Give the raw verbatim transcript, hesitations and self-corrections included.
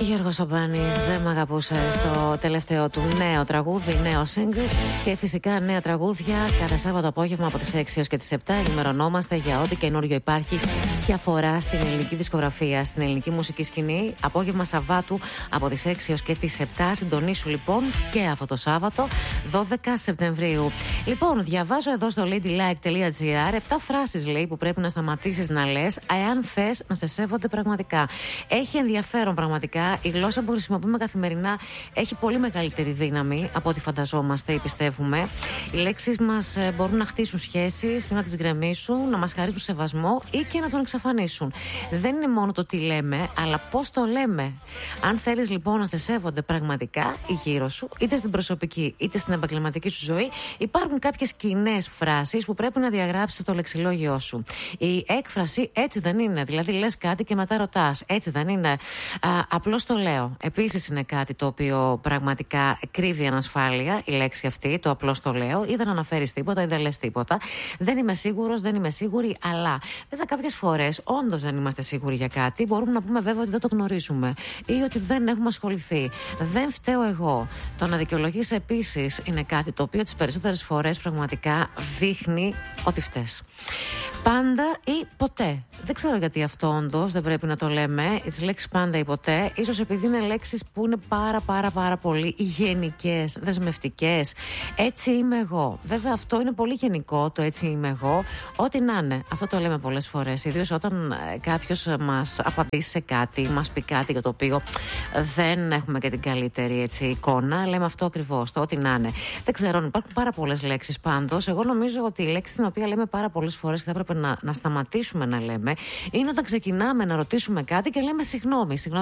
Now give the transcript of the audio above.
Γιώργος Σαμπάνης, δεν μ' αγαπούσε, στο τελευταίο του νέο τραγούδι, νέο single. Και φυσικά νέα τραγούδια κάθε Σάββατο απόγευμα από τις έξι έως και τις επτά. Ενημερωνόμαστε για ό,τι καινούριο υπάρχει και αφορά στην ελληνική δισκογραφία, στην ελληνική μουσική σκηνή. Απόγευμα Σαββάτου από τις έξι έως και τις επτά. Συντονίσου λοιπόν και αυτό το Σάββατο, δώδεκα Σεπτεμβρίου. Λοιπόν, διαβάζω εδώ στο ladylike.gr επτά φράσεις, λέει, που πρέπει να σταματήσεις να λες, εάν θες να σε σέβονται πραγματικά. Έχει ενδιαφέρον πραγματικά. Η γλώσσα που χρησιμοποιούμε καθημερινά έχει πολύ μεγαλύτερη δύναμη από ό,τι φανταζόμαστε ή πιστεύουμε. Οι λέξεις μας μπορούν να χτίσουν σχέσεις, να τις γκρεμίσουν, να μας χαρίσουν σεβασμό ή και να τον εξαφανίσουν. Δεν είναι μόνο το τι λέμε, αλλά πώς το λέμε. Αν θέλεις λοιπόν να σε σέβονται πραγματικά γύρω σου, είτε στην προσωπική είτε στην επαγγελματική σου ζωή, υπάρχουν κάποιες κοινές φράσεις που πρέπει να διαγράψεις από το λεξιλόγιό σου. Η έκφραση έτσι δεν είναι. Δηλαδή, λες κάτι και μετά ρωτάς. Έτσι δεν είναι. Α, απλώς το λέω. Επίσης, είναι κάτι το οποίο πραγματικά κρύβει ανασφάλεια, η λέξη αυτή, το απλώς το λέω, ή δεν αναφέρεις τίποτα ή δεν λες τίποτα. Δεν είμαι σίγουρος, δεν είμαι σίγουρη, αλλά. Βέβαια, κάποιες φορές όντως δεν είμαστε σίγουροι για κάτι. Μπορούμε να πούμε βέβαια ότι δεν το γνωρίζουμε ή ότι δεν έχουμε ασχοληθεί. Δεν φταίω εγώ. Το να δικαιολογείς επίσης είναι κάτι το οποίο τις περισσότερες φορές πραγματικά δείχνει ότι φταίς. Πάντα ή ποτέ. Δεν ξέρω γιατί αυτό όντως δεν πρέπει να το λέμε. Τις λέξεις πάντα ή ποτέ. Ίσως επειδή είναι λέξεις που είναι πάρα πάρα πάρα πολύ γενικές, δεσμευτικές. Έτσι είμαι εγώ. Βέβαια αυτό είναι πολύ γενικό, το έτσι είμαι εγώ. Ό,τι να είναι. Αυτό το λέμε πολλές φορές. Ιδίως όταν κάποιος μας απαντήσει σε κάτι, μας πει κάτι για το οποίο δεν έχουμε και την καλύτερη έτσι, εικόνα. Λέμε αυτό ακριβώς, το ό,τι να είναι. Δεν ξέρω, υπάρχουν πάρα πολλές λέξεις πάντως. Εγώ νομίζω ότι η λέξη την οποία λέμε πάρα πολλές φορές και θα έπρεπε να, να σταματήσουμε να λέμε είναι όταν ξεκινάμε να ρωτήσουμε κάτι και λέμε συγγνώμη. Συγγνώμη